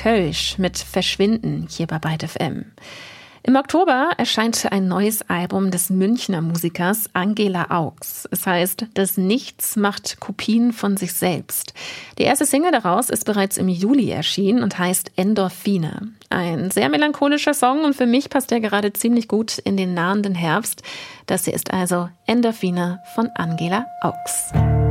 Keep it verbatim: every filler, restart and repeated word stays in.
Kölsch mit Verschwinden hier bei Byte F M. Im Oktober erscheint ein neues Album des Münchner Musikers Angela Augs. Es heißt, das Nichts macht Kopien von sich selbst. Die erste Single daraus ist bereits im Juli erschienen und heißt Endorphine. Ein sehr melancholischer Song und für mich passt er gerade ziemlich gut in den nahenden Herbst. Das hier ist also Endorphine von Angela Augs.